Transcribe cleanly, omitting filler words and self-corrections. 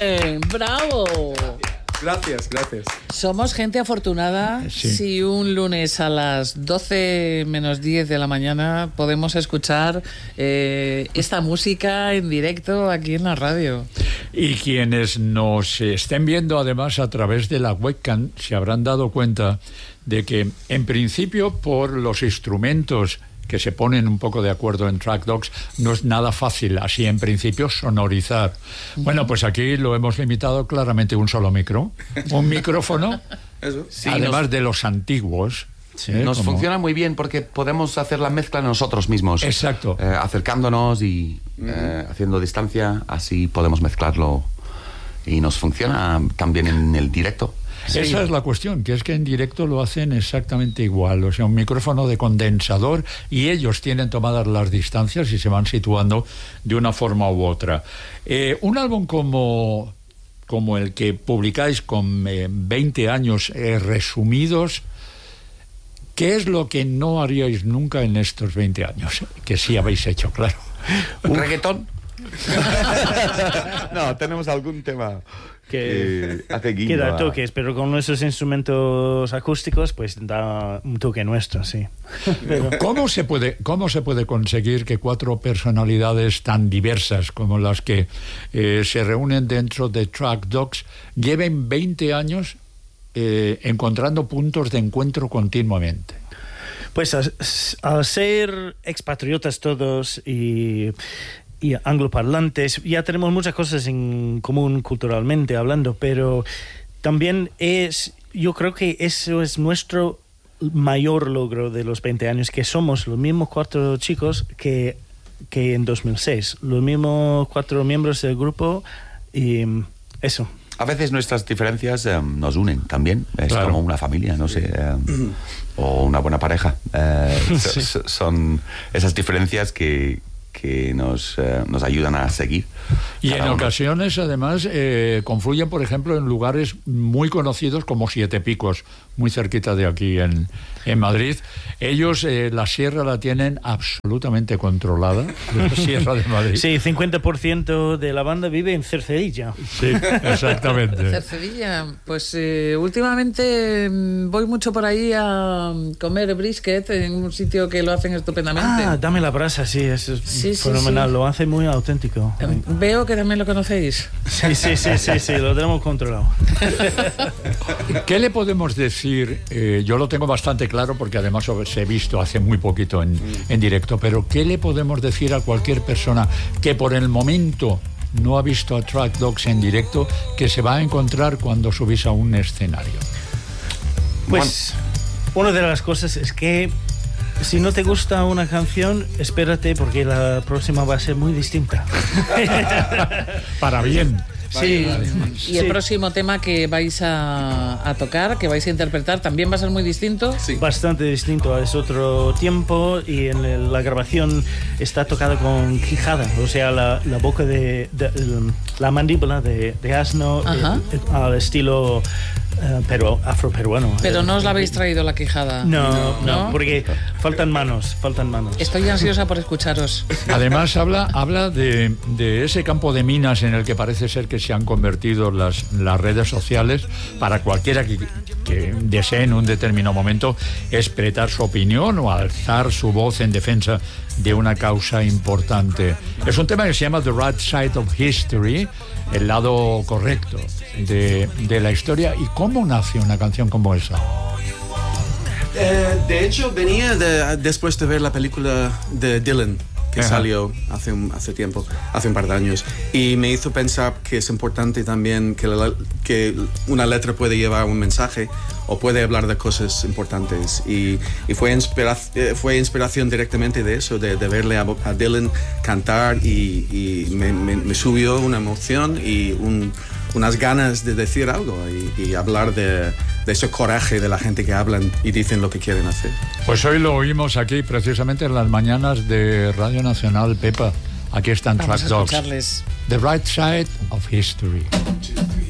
¡Bravo! Gracias. Somos gente afortunada si un lunes a las 12 menos 10 de la mañana podemos escuchar esta música en directo aquí en la radio. Y quienes nos estén viendo además a través de la webcam se habrán dado cuenta de que en principio por los instrumentos que se ponen un poco de acuerdo en Track Dogs, no es nada fácil, así en principio, sonorizar. Bueno, pues aquí lo hemos limitado claramente un solo micro, un micrófono, Eso. Sí, además de los antiguos. Nos funciona muy bien porque podemos hacer la mezcla nosotros mismos. Exacto. Acercándonos y haciendo distancia, así podemos mezclarlo y nos funciona también en el directo. Sí. Esa es la cuestión, que es que en directo lo hacen exactamente igual, o sea, un micrófono de condensador y ellos tienen tomadas las distancias y se van situando de una forma u otra. Un álbum como el que publicáis con 20 años resumidos, ¿qué es lo que no haríais nunca en estos 20 años? Que sí habéis hecho, claro. ¿Un reggaetón? No, tenemos algún tema que hace guiño. Que da toques, pero con nuestros instrumentos acústicos, pues da un toque nuestro, sí. Pero... ¿Cómo se puede conseguir que cuatro personalidades tan diversas como las que se reúnen dentro de Track Dogs lleven 20 años encontrando puntos de encuentro continuamente? Pues al ser expatriotas todos y angloparlantes, ya tenemos muchas cosas en común culturalmente hablando, pero también yo creo que eso es nuestro mayor logro de los 20 años, que somos los mismos cuatro chicos que en 2006, los mismos cuatro miembros del grupo y eso. A veces nuestras diferencias nos unen también, es claro. Como una familia, no sé, o una buena pareja. Son esas diferencias que nos ayudan a seguir. Y en ocasiones, además, confluyen, por ejemplo, en lugares muy conocidos como Siete Picos, muy cerquita de aquí en Madrid. Ellos la sierra la tienen absolutamente controlada, la Sierra de Madrid. Sí, 50% de la banda vive en Cercedilla. Sí, exactamente. Cercedilla, pues últimamente voy mucho por ahí a comer brisket en un sitio que lo hacen estupendamente. Ah, Dame la Brasa, sí, eso es fenomenal, sí. Lo hace muy auténtico. Veo que también lo conocéis. Sí, lo tenemos controlado. ¿Qué le podemos decir? Yo lo tengo bastante claro porque además os he visto hace muy poquito en directo, pero ¿qué le podemos decir a cualquier persona que por el momento no ha visto a Track Dogs en directo, que se va a encontrar cuando subís a un escenario? Pues una de las cosas es que si no te gusta una canción, espérate porque la próxima va a ser muy distinta. Para bien. Sí, y el próximo tema que vais a tocar, que vais a interpretar, ¿también va a ser muy distinto? Sí. Bastante distinto, es otro tiempo y en la grabación está tocado con quijada, o sea, la boca de la mandíbula de asno al estilo pero afroperuano. Pero no os la habéis traído la quijada. No, porque faltan manos. Estoy ansiosa por escucharos. Además habla de ese campo de minas en el que parece ser que se han convertido las redes sociales para cualquiera que desee en un determinado momento expresar su opinión o alzar su voz en defensa de una causa importante. Es un tema que se llama The Right Side of History, el lado correcto de la historia. ¿Y cómo nace una canción como esa? De hecho, venía después de ver la película de Dylan, que salió hace un par de años, y me hizo pensar que es importante también que una letra puede llevar un mensaje o puede hablar de cosas importantes, y fue inspiración directamente de eso, de verle a Dylan cantar, y me subió una emoción y unas ganas de decir algo y hablar de ese coraje de la gente que hablan y dicen lo que quieren hacer. Pues hoy lo oímos aquí precisamente en las mañanas de Radio Nacional, Pepa. Aquí están Track Dogs. Escucharles. The Right Side of History.